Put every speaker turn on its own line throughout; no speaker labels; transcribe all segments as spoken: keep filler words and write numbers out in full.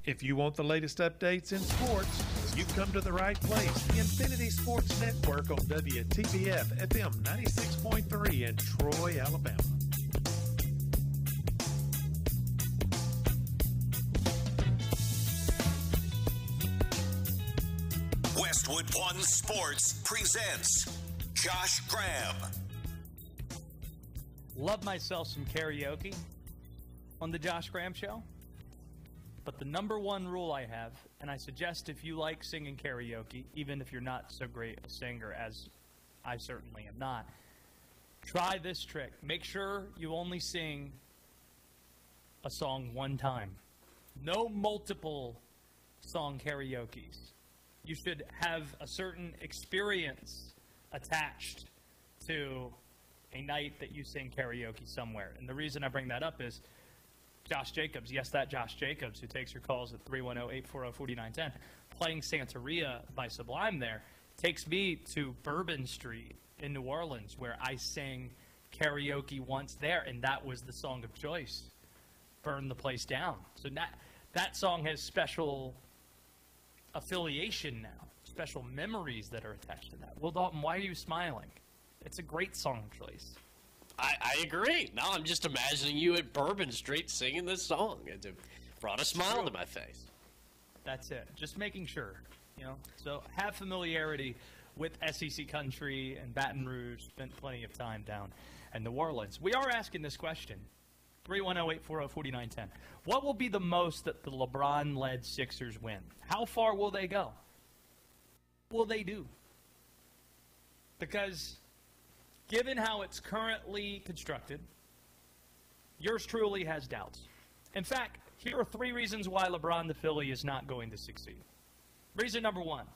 If you want the latest updates in sports, you've come to the right place. The Infinity Sports Network on W T B F F M ninety-six point three in Troy, Alabama.
Westwood One Sports presents Josh Graham.
Love myself some karaoke on the Josh Graham Show. But the number one rule I have, and I suggest if you like singing karaoke, even if you're not so great a singer as I certainly am not, try this trick. Make sure you only sing a song one time. No multiple song karaokes. You should have a certain experience attached to a night that you sing karaoke somewhere. And the reason I bring that up is Josh Jacobs, yes, that Josh Jacobs, who takes your calls at three one zero, eight four zero, four nine one zero, playing Santeria by Sublime there, takes me to Bourbon Street in New Orleans, where I sang karaoke once there, and that was the song of choice, Burn the Place Down. So that, that song has special affiliation now, special memories that are attached to that. Will Dalton, why are you smiling? It's a great song choice.
I, I agree. Now I'm just imagining you at Bourbon Street singing this song. It brought a smile to my face.
That's it. Just making sure, you know. So have familiarity with S E C country and Baton Rouge. Spent plenty of time down in New Orleans. We are asking this question. three one zero, eight four zero, four nine one zero. What will be the most that the LeBron-led Sixers win? How far will they go? What will they do? Because given how it's currently constructed, yours truly has doubts. In fact, here are three reasons why LeBron the Philly is not going to succeed. Reason number one,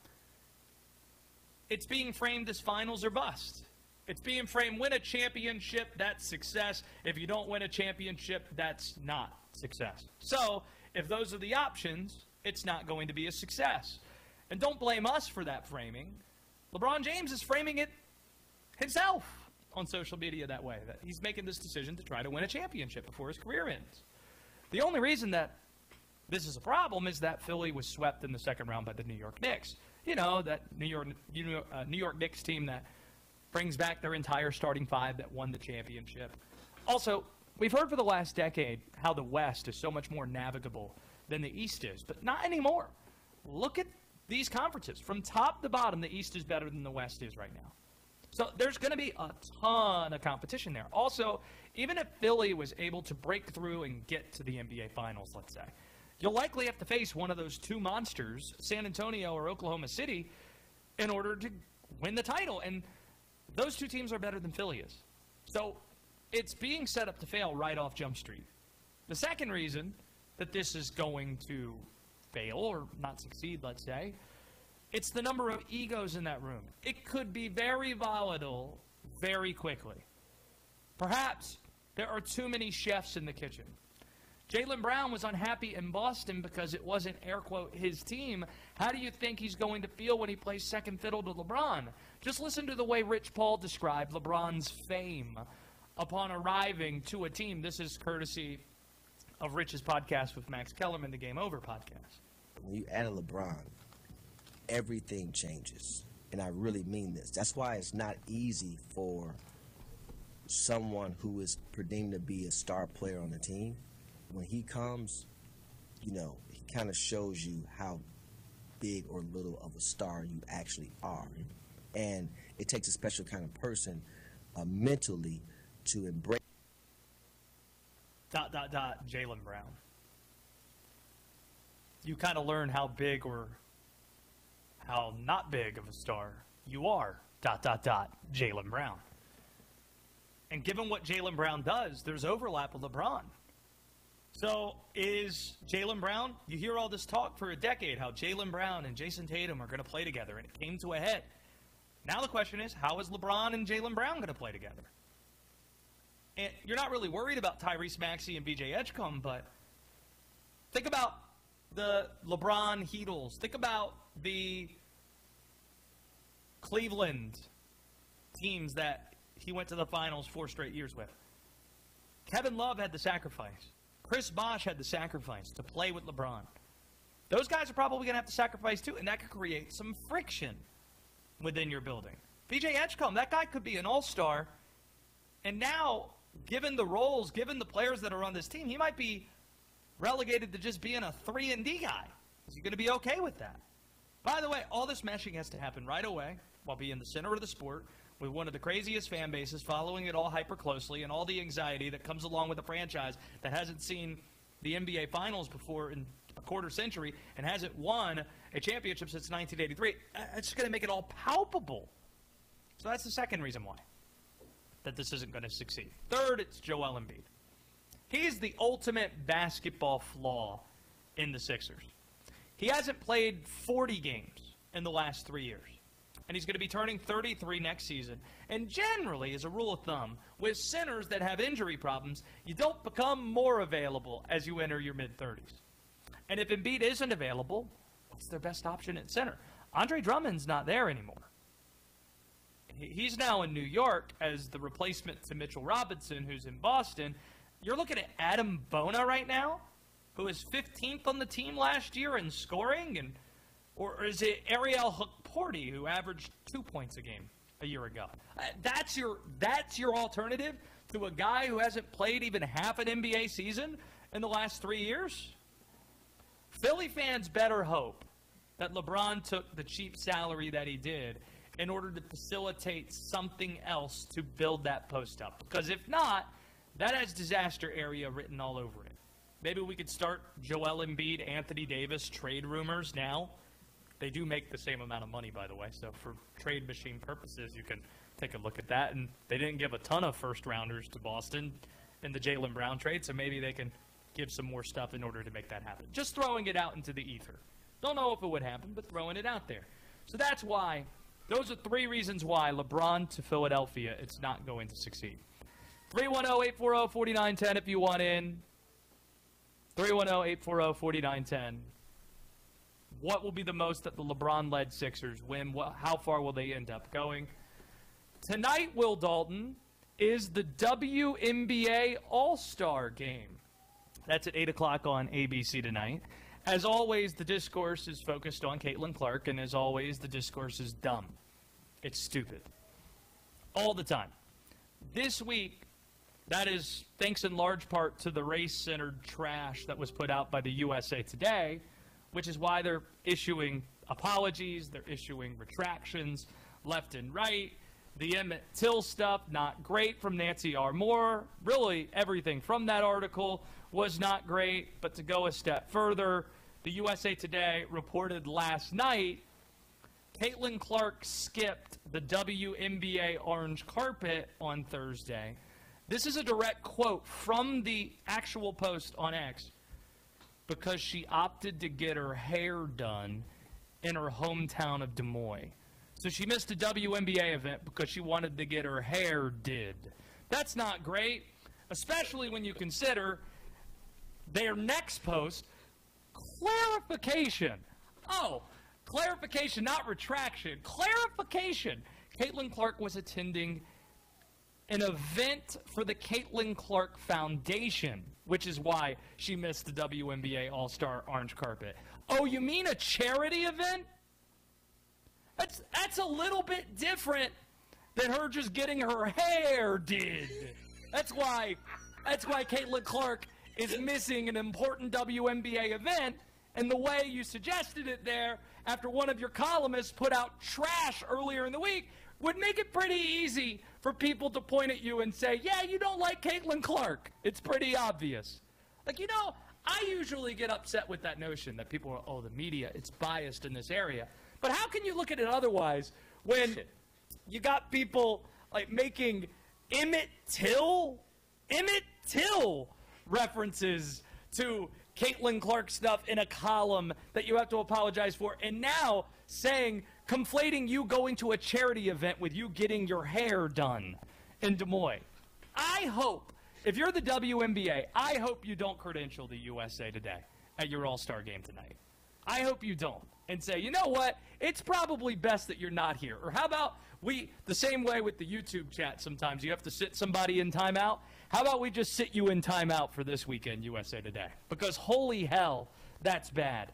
it's being framed as finals or bust. It's being framed, win a championship, that's success. If you don't win a championship, that's not success. So, if those are the options, it's not going to be a success. And don't blame us for that framing. LeBron James is framing it himself on social media that way, that he's making this decision to try to win a championship before his career ends. The only reason that this is a problem is that Philly was swept in the second round by the New York Knicks. You know, that New York, uh, New York Knicks team that brings back their entire starting five that won the championship. Also, we've heard for the last decade how the West is so much more navigable than the East is, but not anymore. Look at these conferences. From top to bottom, the East is better than the West is right now. So there's going to be a ton of competition there. Also, even if Philly was able to break through and get to the N B A Finals, let's say, you'll likely have to face one of those two monsters, San Antonio or Oklahoma City, in order to win the title. And those two teams are better than Philly is. So it's being set up to fail right off Jump Street. The second reason that this is going to fail or not succeed, let's say, it's the number of egos in that room. It could be very volatile very quickly. Perhaps there are too many chefs in the kitchen. Jaylen Brown was unhappy in Boston because it wasn't, air quote, his team. How do you think he's going to feel when he plays second fiddle to LeBron? Just listen to the way Rich Paul described LeBron's fame upon arriving to a team. This is courtesy of Rich's podcast with Max Kellerman, the Game Over podcast.
When you add a LeBron, everything changes. And I really mean this. That's why it's not easy for someone who is presumed to be a star player on the team. When he comes, you know, he kind of shows you how big or little of a star you actually are. And it takes a special kind of person uh, mentally to embrace.
Dot, dot, dot, Jaylen Brown. You kind of learn how big or how not big of a star you are, dot, dot, dot, Jaylen Brown. And given what Jaylen Brown does, there's overlap with LeBron. So is Jaylen Brown, you hear all this talk for a decade, how Jaylen Brown and Jason Tatum are going to play together, and it came to a head. Now the question is, how is LeBron and Jaylen Brown going to play together? And you're not really worried about Tyrese Maxey and B J Edgecombe, but think about the LeBron Heatles. Think about the Cleveland teams that he went to the finals four straight years with. Kevin Love had the sacrifice. Chris Bosh had the sacrifice to play with LeBron. those guys are probably going to have to sacrifice too, and that could create some friction within your building. P J Edgecombe, that guy could be an all-star, and now, given the roles, given the players that are on this team, he might be relegated to just being a three and D guy. Is he going to be okay with that? By the way, all this meshing has to happen right away while being the center of the sport with one of the craziest fan bases following it all hyper closely and all the anxiety that comes along with a franchise that hasn't seen the N B A Finals before in a quarter century and hasn't won a championship since nineteen eighty-three. It's going to make it all palpable. So that's the second reason why that this isn't going to succeed. Third, it's Joel Embiid. He's the ultimate basketball flaw in the Sixers. He hasn't played forty games in the last three years. And he's going to be turning thirty-three next season. And generally, as a rule of thumb, with centers that have injury problems, you don't become more available as you enter your mid-thirties. And if Embiid isn't available, what's their best option at center? Andre Drummond's not there anymore. He's now in New York as the replacement to Mitchell Robinson, who's in Boston. You're looking at Adam Bona right now, who was fifteenth on the team last year in scoring, and or is it Ariel Hukporti, who averaged two points a game a year ago? Uh, that's your that's your alternative to a guy who hasn't played even half an N B A season in the last three years? Philly fans better hope that LeBron took the cheap salary that he did in order to facilitate something else to build that post up. Because if not, that has disaster area written all over it. Maybe we could start Joel Embiid, Anthony Davis trade rumors now. They do make the same amount of money, by the way. So for trade machine purposes, you can take a look at that. And they didn't give a ton of first-rounders to Boston in the Jaylen Brown trade, so maybe they can give some more stuff in order to make that happen. Just throwing it out into the ether. Don't know if it would happen, but throwing it out there. So that's why, those are three reasons why LeBron to Philadelphia, it's not going to succeed. three one zero, eight four zero, four nine one zero if you want in. three one zero, eight four zero, four nine one zero. What will be the most that the LeBron-led Sixers win? What, how far will they end up going? Tonight, Will Dalton, is the W N B A All-Star Game. That's at eight o'clock on A B C tonight. As always, the discourse is focused on Caitlin Clark, and as always, the discourse is dumb. It's stupid. All the time. This week, that is thanks in large part to the race-centered trash that was put out by the U S A Today, which is why they're issuing apologies, they're issuing retractions left and right. The Emmett Till stuff, not great from Nancy R. Moore. Really, everything from that article was not great. But to go a step further, the U S A Today reported last night Caitlin Clark skipped the W N B A orange carpet on Thursday. This is a direct quote from the actual post on X, because she opted to get her hair done in her hometown of Des Moines. So she missed a W N B A event because she wanted to get her hair did. That's not great, especially when you consider their next post, clarification. Oh, clarification, not retraction. Clarification. Caitlin Clark was attending an event for the Caitlin Clark Foundation, which is why she missed the W N B A All-Star orange carpet. Oh, you mean a charity event? That's that's a little bit different than her just getting her hair did. That's why that's why Caitlin Clark is missing an important W N B A event, and the way you suggested it there after one of your columnists put out trash earlier in the week would make it pretty easy for people to point at you and say, yeah, you don't like Caitlin Clark. It's pretty obvious. Like, you know, I usually get upset with that notion that people are, oh, the media, it's biased in this area. But how can you look at it otherwise when you got people like making Emmett Till, Emmett Till references to Caitlin Clark stuff in a column that you have to apologize for, and now saying, conflating you going to a charity event with you getting your hair done in Des Moines. I hope, if you're the W N B A, I hope you don't credential the U S A Today at your All-Star game tonight. I hope you don't. And say, you know what, it's probably best that you're not here. Or how about we, the same way with the YouTube chat sometimes, you have to sit somebody in timeout. How about we just sit you in timeout for this weekend, U S A Today? Because holy hell, that's bad.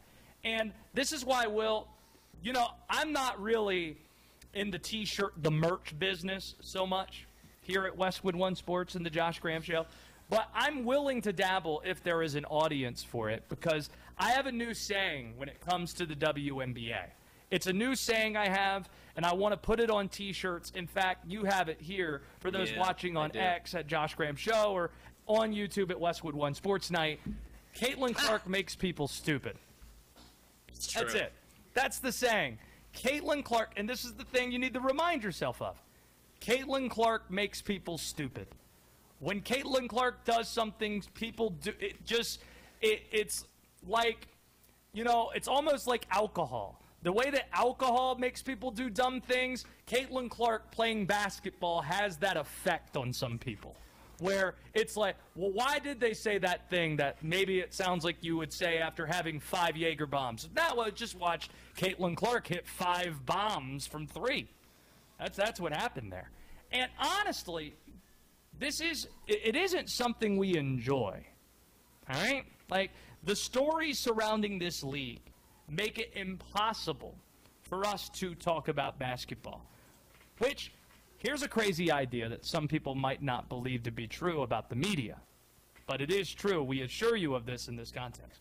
And this is why, Will, you know, I'm not really in the T-shirt, the merch business so much here at Westwood One Sports and the Josh Graham Show. But I'm willing to dabble if there is an audience for it, because I have a new saying when it comes to the W N B A. It's a new saying I have, and I want to put it on T-shirts. In fact, you have it here for those
Yeah,
watching on X at Josh Graham Show or on YouTube at Westwood One Sports Night. Caitlin Clark makes people stupid.
It's true.
That's it. That's the saying. Caitlin Clark, and this is the thing you need to remind yourself of. Caitlin Clark makes people stupid. When Caitlin Clark does something, people do it. Just it, it's like, you know, it's almost like alcohol. The way that alcohol makes people do dumb things, Caitlin Clark playing basketball has that effect on some people. Where it's like, well, why did they say that thing that maybe it sounds like you would say after having five Jaeger bombs? Now, well, just watch Caitlin Clark hit five bombs from three. That's that's what happened there. And honestly, this is it, it isn't something we enjoy. All right? Like, the stories surrounding this league make it impossible for us to talk about basketball, which, here's a crazy idea that some people might not believe to be true about the media, but it is true. We assure you of this in this context.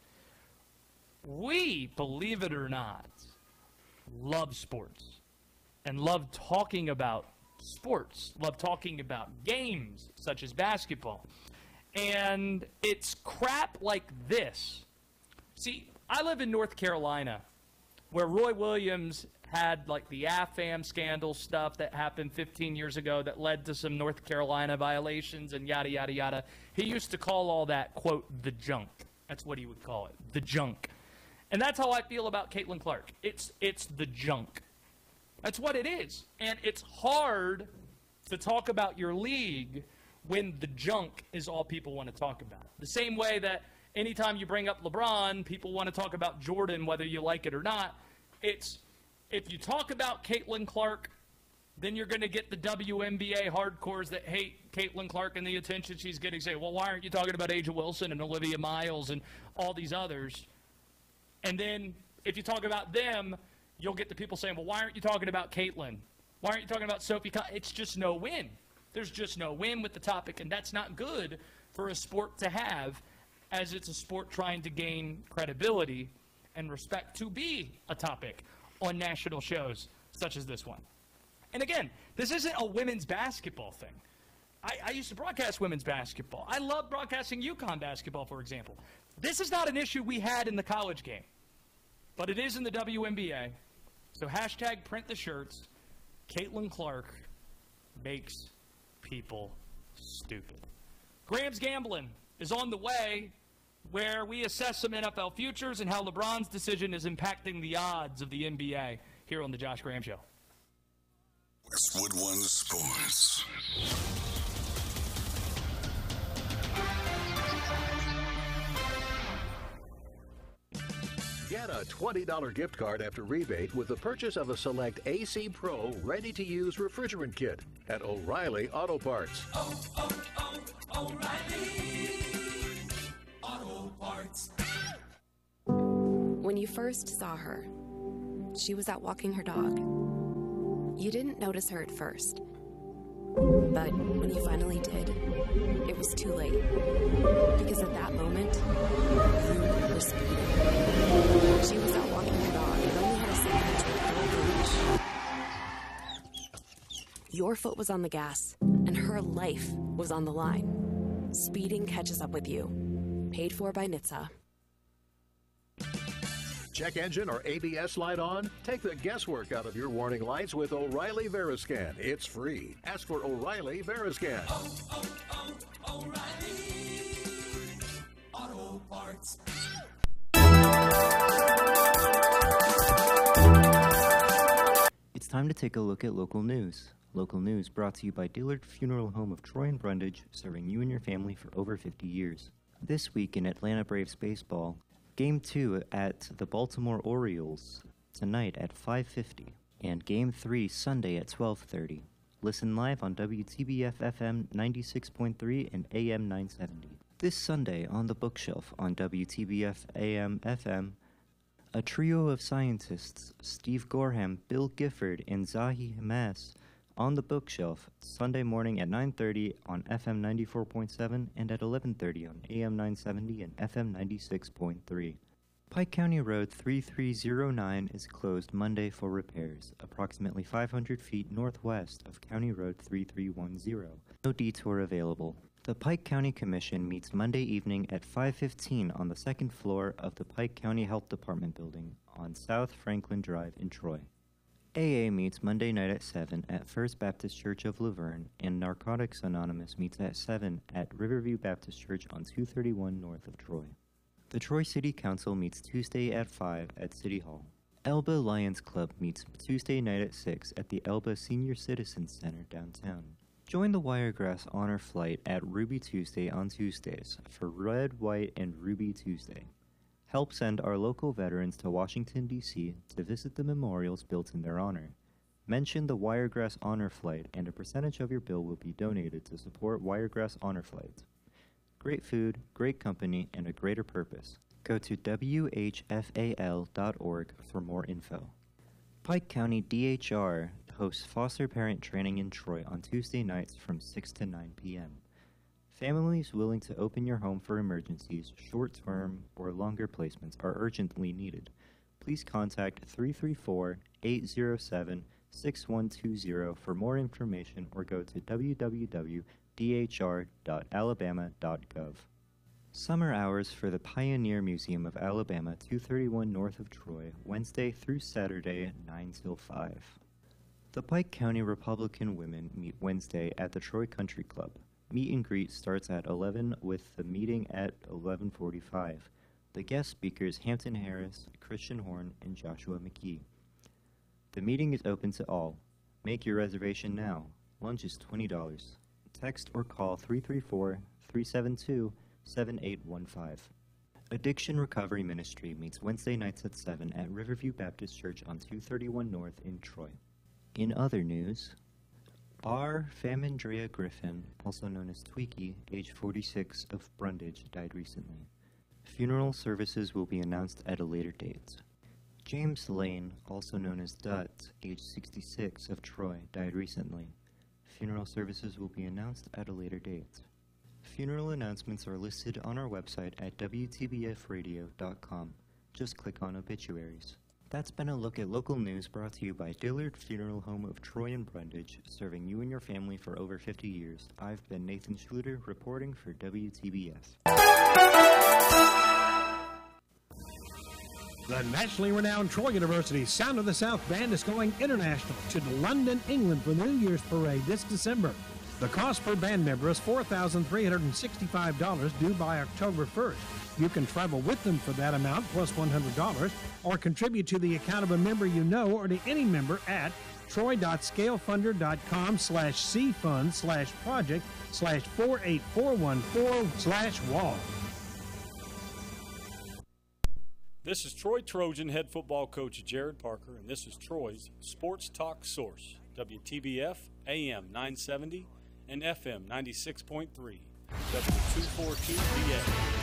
We, believe it or not, love sports and love talking about sports, love talking about games such as basketball. And it's crap like this. See, I live in North Carolina, where Roy Williams had like the A F A M scandal stuff that happened fifteen years ago that led to some North Carolina violations and yada, yada, yada. He used to call all that, quote, the junk. That's what he would call it, the junk. And that's how I feel about Caitlin Clark. It's, it's the junk. That's what it is. And it's hard to talk about your league when the junk is all people want to talk about. The same way that anytime you bring up LeBron, people want to talk about Jordan, whether you like it or not. It's, if you talk about Caitlin Clark, then you're going to get the W N B A hardcores that hate Caitlin Clark and the attention she's getting. Say, well, why aren't you talking about A'ja Wilson and Olivia Miles and all these others? And then if you talk about them, you'll get the people saying, well, why aren't you talking about Caitlin? Why aren't you talking about Sophie? It's just no win. There's just no win with the topic, and that's not good for a sport to have, as it's a sport trying to gain credibility and respect to be a topic on national shows such as this one. And again, this isn't a women's basketball thing. I, I used to broadcast women's basketball. I love broadcasting UConn basketball, for example. This is not an issue we had in the college game, but it is in the W N B A. So hashtag print the shirts. Caitlin Clark makes people stupid. Graham's Gambling is on the way, where we assess some N F L futures and how LeBron's decision is impacting the odds of the N B A here on the Josh Graham Show.
Westwood One Sports.
Get a twenty dollars gift card after rebate with the purchase of a select A C Pro ready-to-use refrigerant kit at O'Reilly Auto Parts.
Oh, oh, oh, O'Reilly Auto Parts.
When you first saw her, she was out walking her dog. You didn't notice her at first. But when you finally did, it was too late. Because at that moment, you were speeding. She was out walking her dog and only had a second to pull the leash. Your foot was on the gas, and her life was on the line. Speeding catches up with you. Paid for by N H T S A.
Check engine or A B S light on? Take the guesswork out of your warning lights with O'Reilly Veriscan. It's free. Ask for O'Reilly Veriscan.
Oh, oh, oh, O'Reilly Auto Parts.
It's time to take a look at local news. Local news brought to you by Dillard Funeral Home of Troy and Brundage, serving you and your family for over fifty years. This week in Atlanta Braves baseball, Game two at the Baltimore Orioles tonight at five fifty, and Game three Sunday at twelve thirty. Listen live on W T B F F M ninety-six point three and A M nine seventy. This Sunday on the Bookshelf on W T B F A M F M, A trio of scientists, Steve Gorham, Bill Gifford, and Zahi Hamas, on the bookshelf, Sunday morning at nine thirty on F M ninety-four point seven and at eleven thirty on A M nine seventy and F M ninety-six point three. Pike County Road thirty-three oh nine is closed Monday for repairs, approximately five hundred feet northwest of County Road thirty-three ten. No detour available. The Pike County Commission meets Monday evening at five fifteen on the second floor of the Pike County Health Department building on South Franklin Drive in Troy. A A meets Monday night at seven at First Baptist Church of Laverne, and Narcotics Anonymous meets at seven at Riverview Baptist Church on two thirty-one north of Troy. The Troy City Council meets Tuesday at five at City Hall. Elba Lions Club meets Tuesday night at six at the Elba Senior Citizens Center downtown. Join the Wiregrass Honor Flight at Ruby Tuesday on Tuesdays for Red, White, and Ruby Tuesday. Help send our local veterans to Washington, D C to visit the memorials built in their honor. Mention the Wiregrass Honor Flight and a percentage of your bill will be donated to support Wiregrass Honor Flight. Great food, great company, and a greater purpose. Go to W H F A L dot org for more info. Pike County D H R hosts foster parent training in Troy on Tuesday nights from six to nine p m Families willing to open your home for emergencies, short-term, or longer placements are urgently needed. Please contact three three four, eight zero seven, six one two zero for more information or go to w w w dot d h r dot alabama dot gov. Summer hours for the Pioneer Museum of Alabama, two thirty-one north of Troy, Wednesday through Saturday, nine till five. The Pike County Republican women meet Wednesday at the Troy Country Club. Meet and greet starts at eleven with the meeting at eleven forty-five. The guest speakers Hampton Harris, Christian Horn, and Joshua McKee. The meeting is open to all. Make your reservation now. Lunch is twenty dollars. Text or call three three four, three seven two, seven eight one five. Addiction Recovery Ministry meets Wednesday nights at seven at Riverview Baptist Church on two thirty-one North in Troy. In other news, R. Famindrea Griffin, also known as Tweaky, age forty-six, of Brundage, died recently. Funeral services will be announced at a later date. James Lane, also known as Dutt, age sixty-six, of Troy, died recently. Funeral services will be announced at a later date. Funeral announcements are listed on our website at w t b f radio dot com. Just click on Obituaries. That's been a look at local news brought to you by Dillard Funeral Home of Troy and Brundage, serving you and your family for over fifty years. I've been Nathan Schluter, reporting for W T B F.
The nationally renowned Troy University Sound of the South Band is going international to London, England for the New Year's Parade this December. The cost per band member is four thousand three hundred sixty-five dollars due by October first. You can travel with them for that amount plus one hundred dollars or contribute to the account of a member you know or to any member at troy.scalefunder.com slash cfund slash project slash 48414 slash wall.
This is Troy Trojan head football coach Jared Parker, and this is Troy's Sports Talk Source, W T B F, A M nine seventy, and F M ninety-six point three, W two forty-two B A.